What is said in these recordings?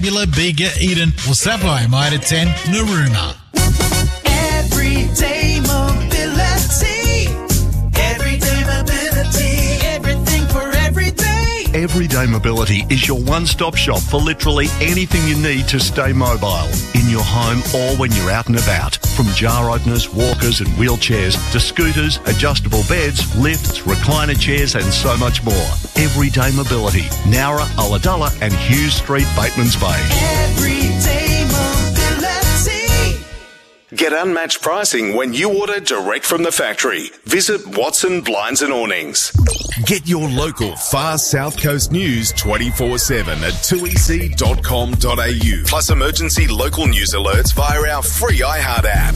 Bega, Eden, or Sapphire Mitre 10, Narooma. Everyday mobility. Everyday mobility. Everything for every day. Everyday Mobility is your one-stop shop for literally anything you need to stay mobile, in your home or when you're out and about. From jar openers, walkers and wheelchairs to scooters, adjustable beds, lifts, recliner chairs and so much more. Everyday Mobility, Nowra, Ulladulla and Hughes Street, Batemans Bay. Everyday mobility. Get unmatched pricing when you order direct from the factory. Visit Watson Blinds and Awnings. Get your local Far South Coast news 24/7 at 2ec.com.au. Plus emergency local news alerts via our free iHeart app.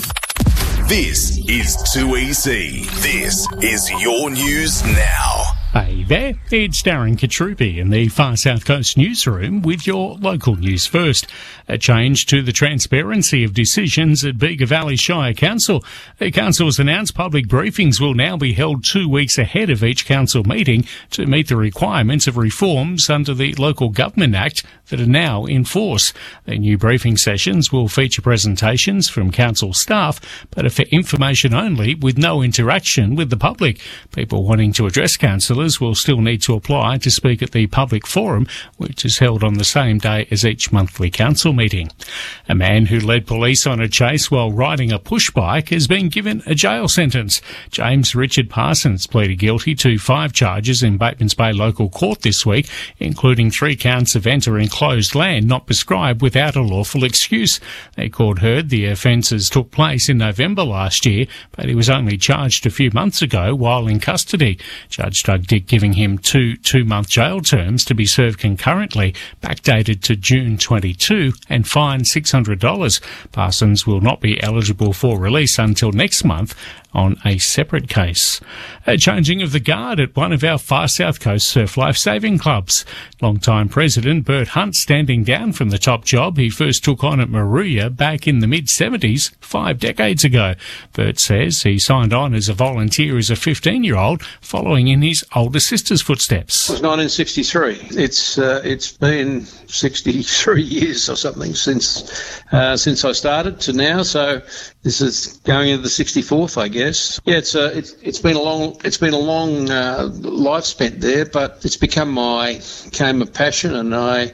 This is 2EC. This is your news now. Hey there, it's Darren Katrupi in the Far South Coast newsroom with your local news first. A change to the transparency of decisions at Bega Valley Shire Council. The council's announced public briefings will now be held 2 weeks ahead of each council meeting to meet the requirements of reforms under the Local Government Act that are now in force. The new briefing sessions will feature presentations from council staff, but are for information only with no interaction with the public. People wanting to address councillors will still need to apply to speak at the public forum, which is held on the same day as each monthly council meeting. A man who led police on a chase while riding a push bike has been given a jail sentence. James Richard Parsons pleaded guilty to 5 charges in Batemans Bay Local Court this week, including 3 counts of entering closed land not prescribed without a lawful excuse. The court heard the offences took place in November last year, but he was only charged a few months ago while in custody. Judge Doug Dick giving him 2-month jail terms to be served concurrently, backdated to June 22, and fined $600. Parsons will not be eligible for release until next month on a separate case. A changing of the guard at one of our Far South Coast surf life saving clubs. Long-time president Bert Hunt standing down from the top job he first took on at Moruya back in the mid-70s, 5 decades ago. Bert says he signed on as a volunteer as a 15-year-old, following in his older sister's footsteps. It was 1963. It's been 63 years or something since I started to now, so this is going into the 64th, I guess. Yeah, it's been a long life spent there, but it's became a passion, and I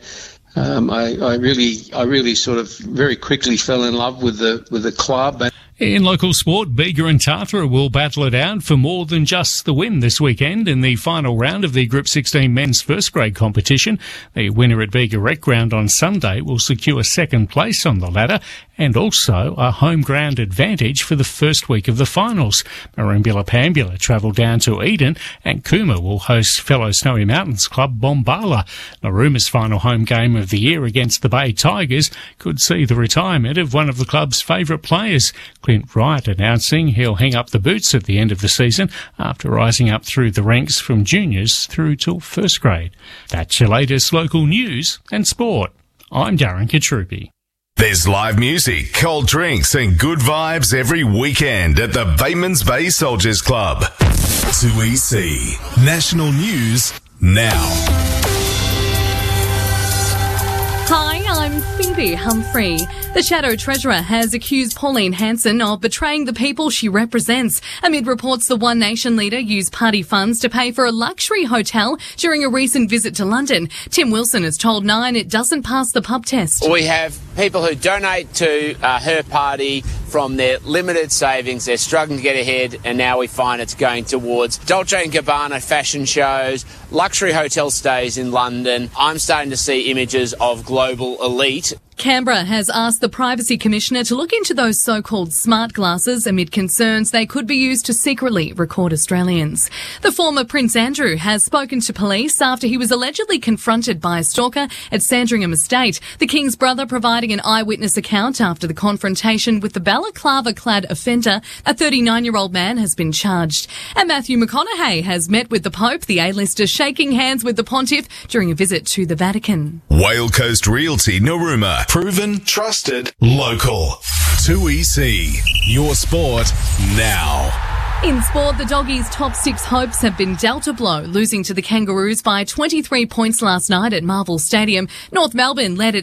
really sort of very quickly fell in love with the club. In local sport, Bega and Tathra will battle it out for more than just the win this weekend in the final round of the Group 16 men's first grade competition. The winner at Bega Rec Ground on Sunday will secure second place on the ladder and also a home ground advantage for the first week of the finals. Merimbula Pambula travel down to Eden, and Cooma will host fellow Snowy Mountains club Bombala. Narooma's final home game of the year against the Bay Tigers could see the retirement of one of the club's favourite players. Clint Wright announcing he'll hang up the boots at the end of the season after rising up through the ranks from juniors through till first grade. That's your latest local news and sport. I'm Darren Katrupi. There's live music, cold drinks and good vibes every weekend at the Batemans Bay Soldiers Club. 2EC National News Now. Hi, I'm Phoebe Humphrey. The Shadow Treasurer has accused Pauline Hanson of betraying the people she represents amid reports the One Nation leader used party funds to pay for a luxury hotel during a recent visit to London. Tim Wilson has told Nine it doesn't pass the pub test. We have people who donate to her party from their limited savings. They're struggling to get ahead, and now we find it's going towards Dolce & Gabbana fashion shows, luxury hotel stays in London. I'm starting to see images of global elite. Canberra has asked the Privacy Commissioner to look into those so-called smart glasses amid concerns they could be used to secretly record Australians. The former Prince Andrew has spoken to police after he was allegedly confronted by a stalker at Sandringham Estate. The King's brother providing an eyewitness account after the confrontation with the balaclava-clad offender. A 39-year-old man has been charged. And Matthew McConaughey has met with the Pope, the A-lister shaking hands with the Pontiff during a visit to the Vatican. Whale Coast Realty Narooma. Proven, trusted, local. 2EC. Your sport now. In sport, the Doggies' top 6 hopes have been dealt a blow, losing to the Kangaroos by 23 points last night at Marvel Stadium. North Melbourne led at